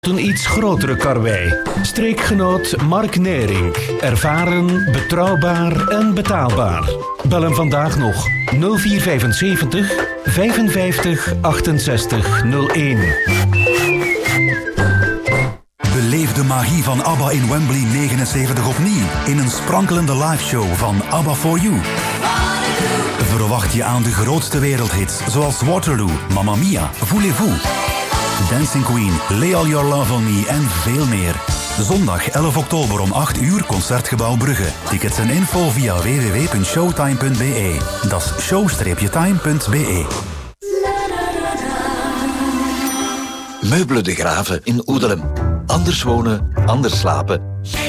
Een iets grotere karwei. Streekgenoot Mark Nering. Ervaren, betrouwbaar en betaalbaar. Bel hem vandaag nog 0475 55 68 01. Beleef de magie van ABBA in Wembley 79 opnieuw in een sprankelende liveshow van ABBA For You. Verwacht je aan de grootste wereldhits zoals Waterloo, Mamma Mia, Voulez-vous, Dancing Queen, Lay All Your Love On Me en veel meer. Zondag 11 oktober om 8 uur, Concertgebouw Brugge. Tickets en info via www.showtime.be. Dat is show-time.be. Meubelen de Graven in Oedelem. Anders wonen, anders slapen.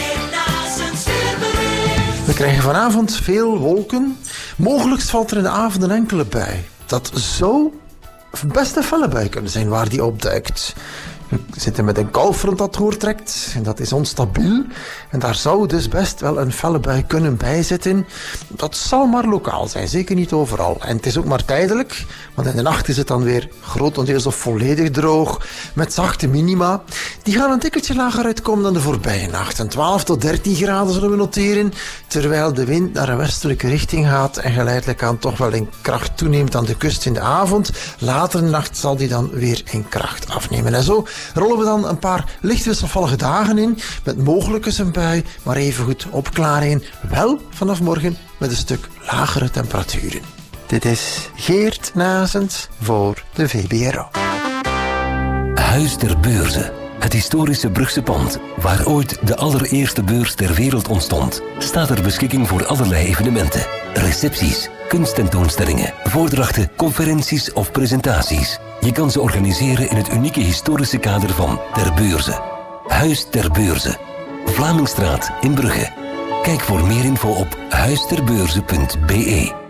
We krijgen vanavond veel wolken. Mogelijk valt er in de avond een enkele bui. Dat zou best een felle bui kunnen zijn waar die opduikt. We zitten met een koufront dat doortrekt en dat is onstabiel. En daar zou dus best wel een felle bui kunnen bijzitten. Dat zal maar lokaal zijn, zeker niet overal. En het is ook maar tijdelijk, want in de nacht is het dan weer grotendeels of volledig droog, met zachte minima. Die gaan een tikkeltje lager uitkomen dan de voorbije nacht. En 12 tot 13 graden zullen we noteren, terwijl de wind naar een westelijke richting gaat en geleidelijk aan toch wel in kracht toeneemt aan de kust in de avond. Later in de nacht zal die dan weer in kracht afnemen. En zo rollen we dan een paar licht wisselvallige dagen in, met mogelijk eens een bui, maar evengoed opklaringen. Wel vanaf morgen met een stuk lagere temperaturen. Dit is Geert Nazens voor de VBRO. Huis ter Beurze. Het historische Brugse pand, waar ooit de allereerste beurs ter wereld ontstond, staat ter beschikking voor allerlei evenementen. Recepties, kunsttentoonstellingen, voordrachten, conferenties of presentaties. Je kan ze organiseren in het unieke historische kader van Ter Beurze. Huis ter Beurze. Vlamingstraat in Brugge. Kijk voor meer info op huisterbeurze.be.